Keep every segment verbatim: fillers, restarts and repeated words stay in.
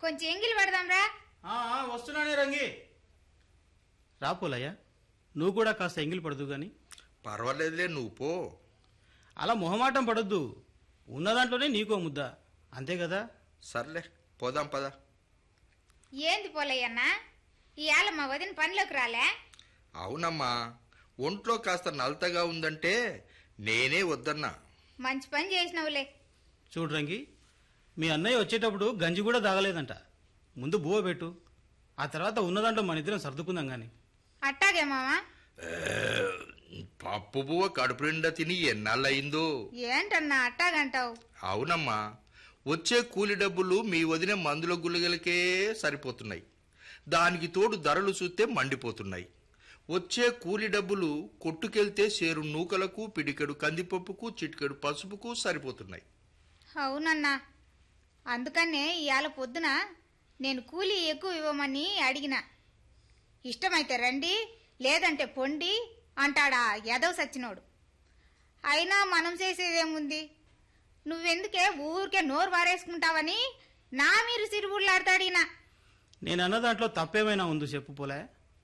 కొంచెం ఎంగిలి పడదాం రా. వస్తున్నానే రంగి. రా పోలయ్య, నువ్వు కూడా కాస్త ఎంగిలి పడదు గాని. పర్వాలేదులే, నువ్వు పో. అలా మొహమాటం పడొద్దు, ఉన్న దాంట్లోనే నీకో ముద్ద, అంతే కదా. సర్లే పోదాం పద. ఏంది పోలయ్యన్నా, ఇవాళ మా వదిన పనిలోకి రాలే? అవునమ్మా, ఒంట్లో కాస్త నలతగా ఉందంటే నేనే వద్దన్నా. మంచి పని చేసినవులే. చూడు రంగి, మీ అన్నయ్య వచ్చేటప్పుడు గంజి కూడా తాగలేదంట. ముందు బువ్వ పెట్టు, ఆ తర్వాత ఉన్నదాంట్లో మన ఇద్దరం సర్దుకుందాం గాని. అట్టాగే మామా. పప్పు బువ్వ కడుపు నిండా తిని ఎన్నాళ్ళయిందో. ఏంటన్నా అట్టాగంటావు? అవునమ్మా, వచ్చే కూలి డబ్బులు మీ వదిన మందుల గుళికలకే సరిపోతున్నాయి. దానికి తోడు ధరలు చూస్తే మండిపోతున్నాయి. వచ్చే కూలి డబ్బులు కొట్టుకెళ్తే సేరు నూకలకు, పిడికెడు కందిపప్పుకు, చిటికెడు పసుపుకు సరిపోతున్నాయి. అవునన్నా, అందుకనే ఇవాళ పొద్దున నేను కూలీ ఎక్కువ ఇవ్వమని అడిగిన. ఇష్టమైతే రండి, లేదంటే పొండి అంటాడా ఎదవ సచ్చినోడు. అయినా మనం చేసేదేముంది? నువ్వెందుకే ఊరికే నోరు వారేసుకుంటావని నా మీరు సిరుగుళ్ళాడతాడినా. నేను అన్న దాంట్లో తప్పేమైనా ఉందో చెప్పు పోలే.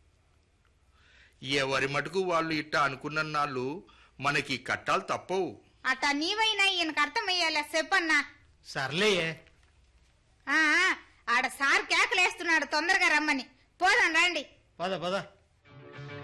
ఎవరి మటుకు వాళ్ళు ఇట్టా అనుకున్న నాళ్ళు మనకి కట్టాలు తప్పవు. అట్టా నీవైనా ఈయనకు అర్థమయ్యేలా చెప్పన్నా. సర్లేయే. ఆడ సార్ కేకలేస్తున్నాడు తొందరగా రమ్మని. పోదాం రండి. పద పద.